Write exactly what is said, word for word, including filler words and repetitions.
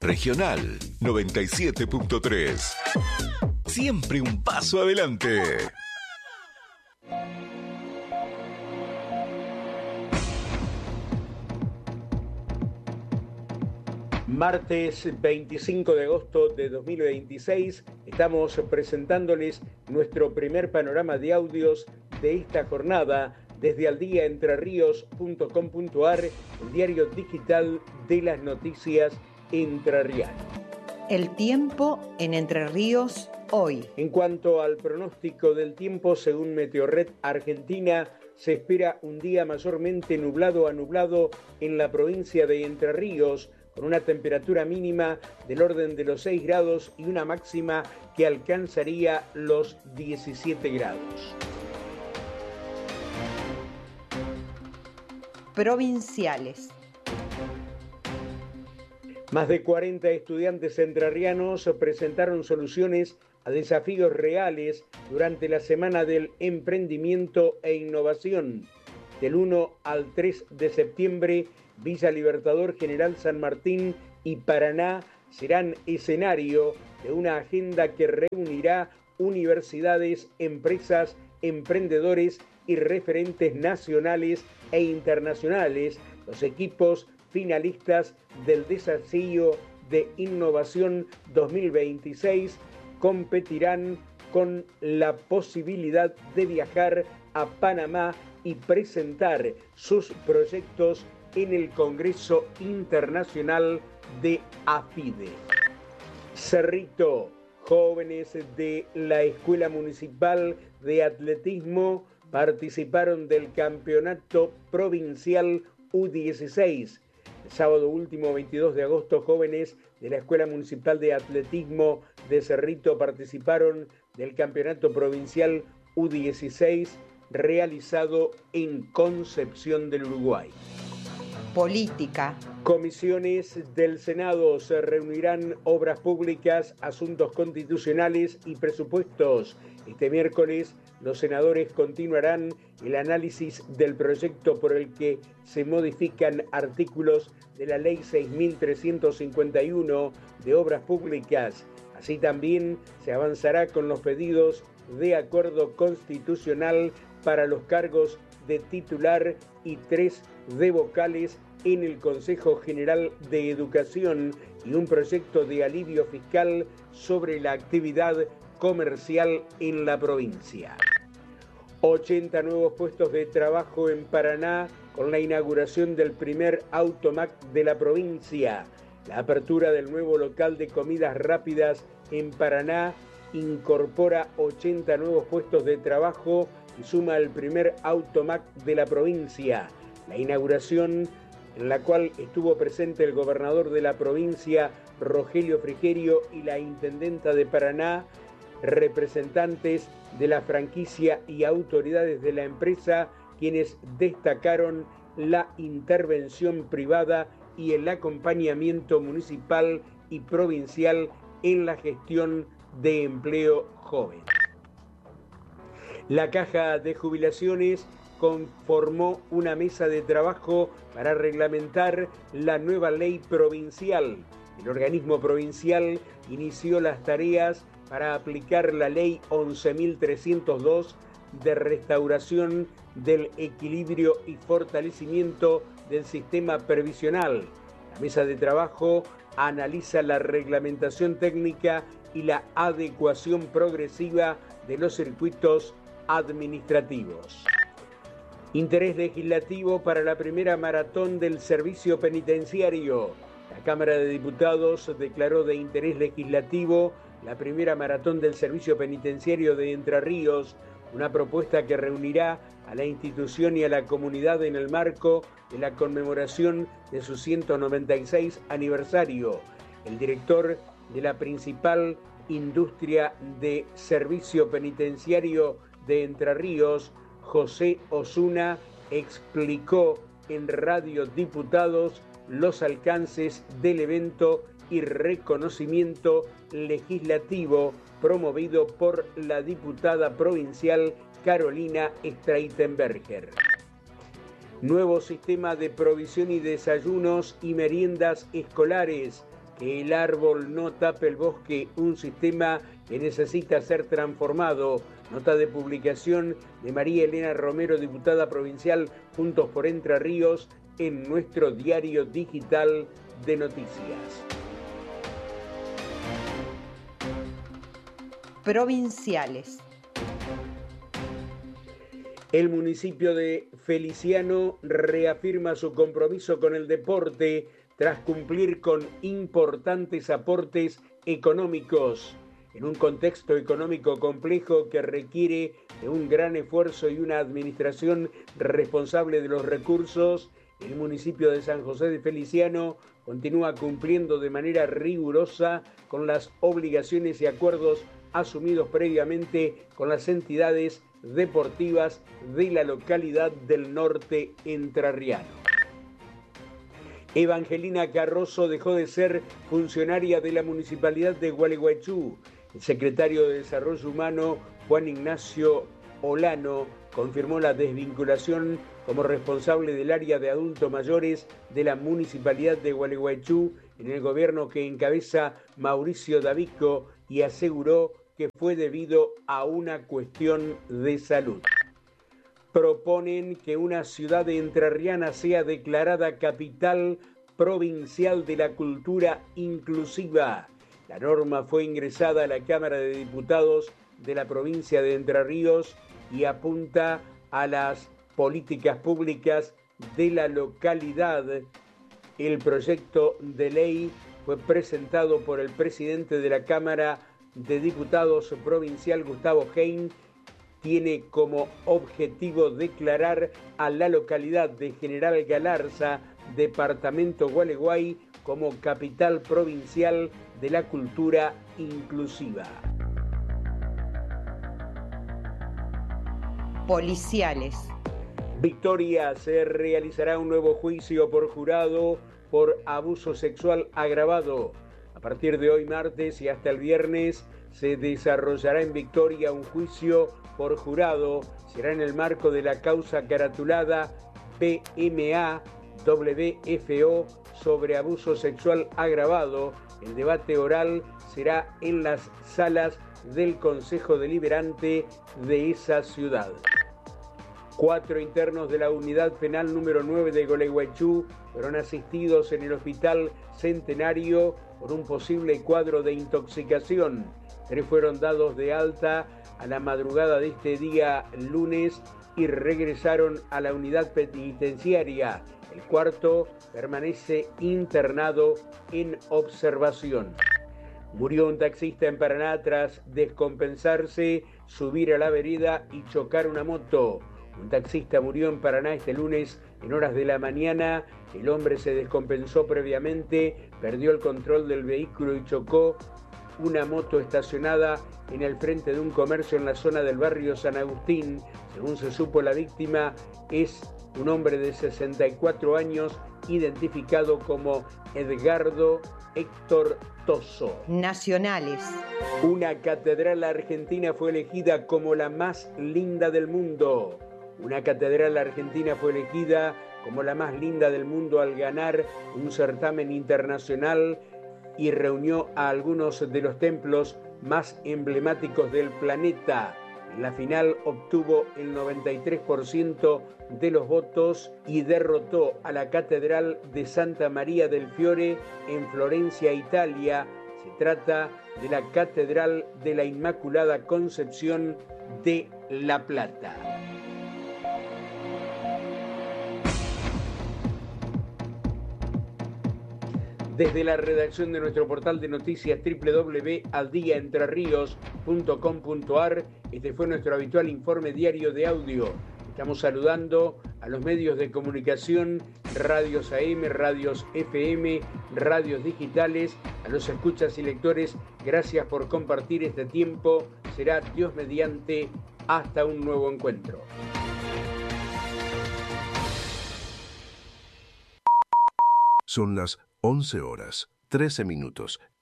Regional noventa y siete punto tres. Siempre un paso adelante. Martes veinticinco de agosto de dos mil veintiséis, estamos presentándoles nuestro primer panorama de audios de esta jornada desde aldiaentrerríos punto com punto ar, el diario digital de las noticias entrerrianas. El tiempo en Entre Ríos hoy. En cuanto al pronóstico del tiempo, según Meteorred Argentina, se espera un día mayormente nublado a nublado en la provincia de Entre Ríos, con una temperatura mínima del orden de los seis grados y una máxima que alcanzaría los diecisiete grados. Provinciales. Más de cuarenta estudiantes entrerrianos presentaron soluciones a desafíos reales durante la Semana del Emprendimiento e Innovación. Del uno al tres de septiembre, Villa Libertador, General San Martín y Paraná serán escenario de una agenda que reunirá universidades, empresas, emprendedores y referentes nacionales e internacionales. Los equipos finalistas del Desafío de Innovación dos mil veintiséis competirán con la posibilidad de viajar a Panamá y presentar sus proyectos en el Congreso Internacional de AFIDE. Cerrito, jóvenes de la Escuela Municipal de Atletismo participaron del Campeonato Provincial U dieciséis. El sábado último, veintidós de agosto, jóvenes de la Escuela Municipal de Atletismo de Cerrito participaron del Campeonato Provincial U dieciséis realizado en Concepción del Uruguay. Política. Comisiones del Senado se reunirán obras públicas, asuntos constitucionales y presupuestos. Este miércoles los senadores continuarán el análisis del proyecto por el que se modifican artículos de la Ley seis mil trescientos cincuenta y uno de Obras Públicas. Así también se avanzará con los pedidos de acuerdo constitucional para los cargos de titular y tres de vocales en el Consejo General de Educación y un proyecto de alivio fiscal sobre la actividad comercial en la provincia. ochenta nuevos puestos de trabajo en Paraná con la inauguración del primer Automac de la provincia. La apertura del nuevo local de comidas rápidas en Paraná incorpora ochenta nuevos puestos de trabajo y suma el primer Automac de la provincia. La inauguración, en la cual estuvo presente el gobernador de la provincia, Rogelio Frigerio, y la intendenta de Paraná, representantes de la franquicia y autoridades de la empresa, quienes destacaron la intervención privada y el acompañamiento municipal y provincial en la gestión de empleo joven. La Caja de Jubilaciones conformó una mesa de trabajo para reglamentar la nueva ley provincial. El organismo provincial inició las tareas para aplicar la ley once mil trescientos dos de restauración del equilibrio y fortalecimiento del sistema previsional. La mesa de trabajo analiza la reglamentación técnica y la adecuación progresiva de los circuitos administrativos. Interés legislativo para la primera maratón del servicio penitenciario. La Cámara de Diputados declaró de interés legislativo la primera maratón del servicio penitenciario de Entre Ríos, una propuesta que reunirá a la institución y a la comunidad en el marco de la conmemoración de su ciento noventa y seis aniversario. El director de la principal industria de servicio penitenciario de Entre Ríos, José Osuna, explicó en Radio Diputados los alcances del evento y reconocimiento legislativo promovido por la diputada provincial Carolina Streitenberger. Nuevo sistema de provisión y desayunos y meriendas escolares. que el árbol no tape el bosque, un sistema que necesita ser transformado. Nota de publicación de María Elena Romero, diputada provincial Juntos por Entre Ríos, en nuestro diario digital de noticias. Provinciales. El municipio de Feliciano reafirma su compromiso con el deporte tras cumplir con importantes aportes económicos. En un contexto económico complejo que requiere de un gran esfuerzo y una administración responsable de los recursos, el municipio de San José de Feliciano continúa cumpliendo de manera rigurosa con las obligaciones y acuerdos asumidos previamente con las entidades deportivas de la localidad del norte entrerriano. Evangelina Carrozo dejó de ser funcionaria de la Municipalidad de Gualeguaychú. El secretario de Desarrollo Humano, Juan Ignacio Olano, confirmó la desvinculación como responsable del área de adultos mayores de la Municipalidad de Gualeguaychú en el gobierno que encabeza Mauricio Davico y aseguró que fue debido a una cuestión de salud. Proponen que una ciudad entrerriana sea declarada capital provincial de la cultura inclusiva. La norma fue ingresada a la Cámara de Diputados de la provincia de Entre Ríos y apunta a las políticas públicas de la localidad. El proyecto de ley fue presentado por el presidente de la Cámara de Diputados provincial, Gustavo Hein. Tiene como objetivo declarar a la localidad de General Galarza, departamento Gualeguay, como capital provincial de la cultura inclusiva. Policiales. Victoria, se realizará un nuevo juicio por jurado por abuso sexual agravado. A partir de hoy martes y hasta el viernes se desarrollará en Victoria un juicio por jurado. Será en el marco de la causa caratulada P M A W F O sobre abuso sexual agravado. El debate oral será en las salas del Consejo Deliberante de esa ciudad. Cuatro internos de la unidad penal número nueve de Gualeguaychú fueron asistidos en el Hospital Centenario por un posible cuadro de intoxicación. Tres fueron dados de alta a la madrugada de este día lunes y regresaron a la unidad penitenciaria. El cuarto permanece internado en observación. Murió un taxista en Paraná tras descompensarse, subir a la vereda y chocar una moto. Un taxista murió en Paraná este lunes en horas de la mañana. El hombre se descompensó previamente, perdió el control del vehículo y chocó una moto estacionada en el frente de un comercio en la zona del barrio San Agustín. Según se supo, la víctima es un hombre de sesenta y cuatro años, identificado como Edgardo Héctor Tosso. Nacionales. Una catedral argentina fue elegida como la más linda del mundo. Una catedral argentina fue elegida como la más linda del mundo al ganar un certamen internacional y reunió a algunos de los templos más emblemáticos del planeta. En la final obtuvo el noventa y tres por ciento de los votos y derrotó a la Catedral de Santa María del Fiore en Florencia, Italia. Se trata de la Catedral de la Inmaculada Concepción de La Plata. Desde la redacción de nuestro portal de noticias doble u doble u doble u punto al día entre ríos punto com punto a r, este fue nuestro habitual informe diario de audio. Estamos saludando a los medios de comunicación, radios A M, radios F M, radios digitales, a los escuchas y lectores. Gracias por compartir este tiempo. Será Dios mediante hasta un nuevo encuentro. Son las once horas, trece minutos